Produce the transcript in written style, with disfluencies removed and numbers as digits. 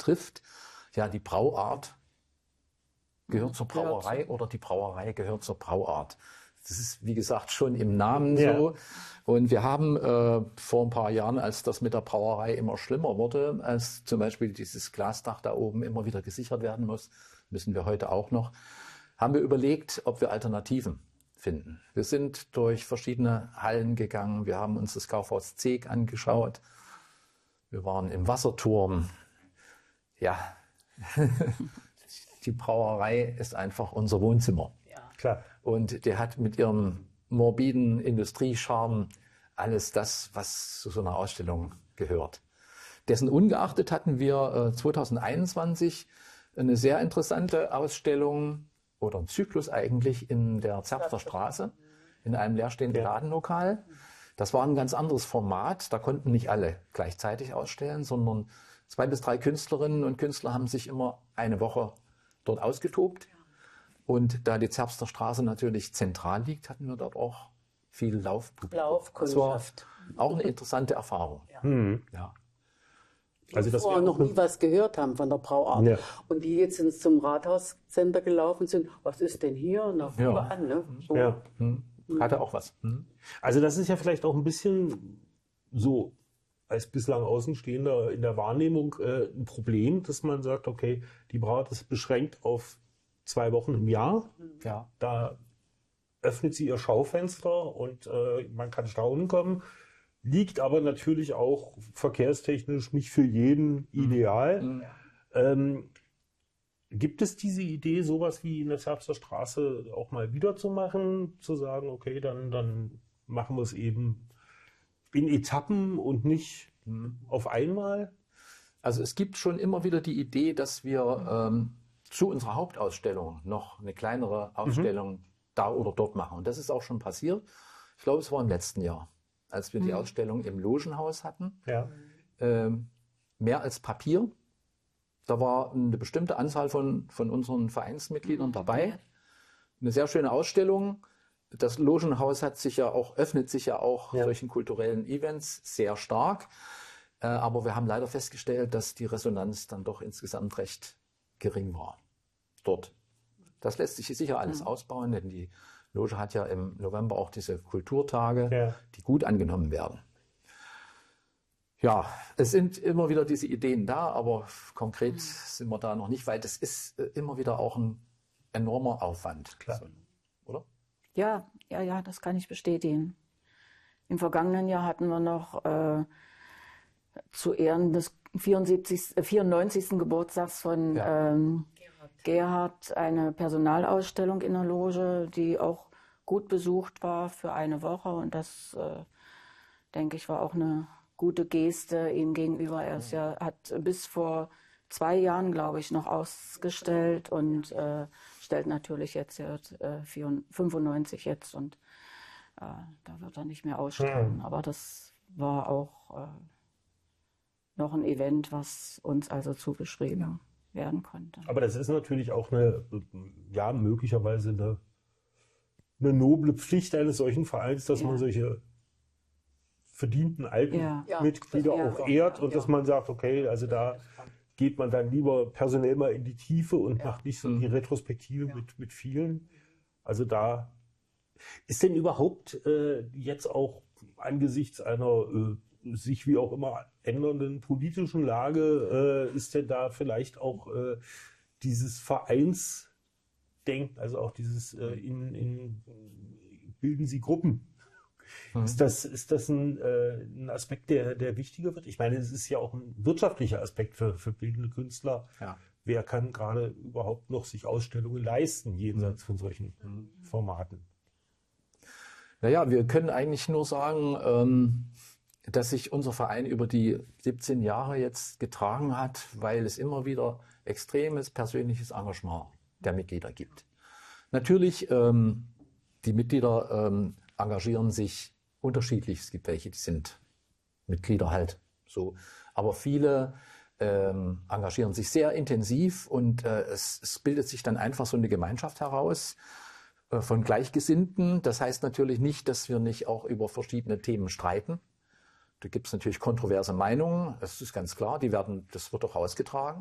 betrifft, ja, die Brauart gehört zur Brauerei oder die Brauerei gehört zur Brauart. Das ist, wie gesagt, schon im Namen so. Und wir haben vor ein paar Jahren, als das mit der Brauerei immer schlimmer wurde, als zum Beispiel dieses Glasdach da oben immer wieder gesichert werden muss, müssen wir heute auch noch, haben wir überlegt, ob wir Alternativen finden. Wir sind durch verschiedene Hallen gegangen. Wir haben uns das Kaufhaus Zeeg angeschaut. Wir waren im Wasserturm. Ja, die Brauerei ist einfach unser Wohnzimmer. Ja. Klar. Und der hat mit ihrem morbiden Industriescharme alles das, was zu so einer Ausstellung gehört. Dessen ungeachtet hatten wir 2021 eine sehr interessante Ausstellung oder einen Zyklus eigentlich in der Zerbster Straße, in einem leerstehenden Ladenlokal. Das war ein ganz anderes Format. Da konnten nicht alle gleichzeitig ausstellen, sondern 2 bis 3 Künstlerinnen und Künstler haben sich immer eine Woche dort ausgetobt. Und da die Zerbster Straße natürlich zentral liegt, hatten wir dort auch viel Laufkundschaft. Das war auch eine interessante Erfahrung. Ja. Also das vorher noch nie was gehört haben von der Brauart. Ja. Und die jetzt zum Rathauscenter gelaufen sind, was ist denn hier? Und auf an, ne? So. Ja. Hatte auch was. Also das ist ja vielleicht auch ein bisschen so als bislang Außenstehender in der Wahrnehmung ein Problem, dass man sagt, okay, die Brauart ist beschränkt auf 2 Wochen im Jahr. Ja. Da öffnet sie ihr Schaufenster und man kann staunen kommen. Liegt aber natürlich auch verkehrstechnisch nicht für jeden ideal. Gibt es diese Idee, sowas wie in der Zerbster Straße auch mal wieder zu machen? Zu sagen, okay, dann machen wir es eben in Etappen und nicht auf einmal? Also es gibt schon immer wieder die Idee, dass wir zu unserer Hauptausstellung noch eine kleinere Ausstellung da oder dort machen. Und das ist auch schon passiert. Ich glaube, es war im letzten Jahr, als wir die Ausstellung im Logenhaus hatten. Ja. Mehr als Papier. Da war eine bestimmte Anzahl von unseren Vereinsmitgliedern dabei. Eine sehr schöne Ausstellung. Das Logenhaus öffnet sich ja auch solchen kulturellen Events sehr stark. Aber wir haben leider festgestellt, dass die Resonanz dann doch insgesamt recht gering war dort. Das lässt sich sicher alles ausbauen, denn die Loge hat ja im November auch diese Kulturtage, die gut angenommen werden. Ja, es sind immer wieder diese Ideen da, aber konkret sind wir da noch nicht, weil das ist immer wieder auch ein enormer Aufwand. Klar. Oder? Ja, das kann ich bestätigen. Im vergangenen Jahr hatten wir noch zu Ehren des 94. Geburtstags von Gerhard eine Personalausstellung in der Loge, die auch gut besucht war für eine Woche. Und das, denke ich, war auch eine gute Geste ihm gegenüber. Er hat bis vor 2 Jahren, glaube ich, noch ausgestellt und stellt natürlich jetzt 95 jetzt und da wird er nicht mehr ausstellen. Aber das war auch noch ein Event, was uns also zugeschrieben werden konnte. Aber das ist natürlich auch möglicherweise eine noble Pflicht eines solchen Vereins, dass man solche verdienten alten Mitglieder auch ehrt und dass man sagt, okay, also da geht man dann lieber personell mal in die Tiefe und macht nicht so die Retrospektive mit vielen. Also da ist denn überhaupt jetzt auch angesichts einer sich wie auch immer ändernden politischen Lage, ist denn da vielleicht auch dieses Vereinsdenken, also auch dieses bilden Sie Gruppen? Ist das ein Aspekt, der wichtiger wird? Ich meine, es ist ja auch ein wirtschaftlicher Aspekt für bildende Künstler. Ja. Wer kann gerade überhaupt noch sich Ausstellungen leisten, jenseits von solchen Formaten? Naja, wir können eigentlich nur sagen, dass sich unser Verein über die 17 Jahre jetzt getragen hat, weil es immer wieder extremes persönliches Engagement der Mitglieder gibt. Natürlich, die Mitglieder engagieren sich unterschiedlich. Es gibt welche, die sind Mitglieder halt so. Aber viele engagieren sich sehr intensiv und es bildet sich dann einfach so eine Gemeinschaft heraus von Gleichgesinnten. Das heißt natürlich nicht, dass wir nicht auch über verschiedene Themen streiten. Da gibt es natürlich kontroverse Meinungen, das ist ganz klar, das wird auch ausgetragen.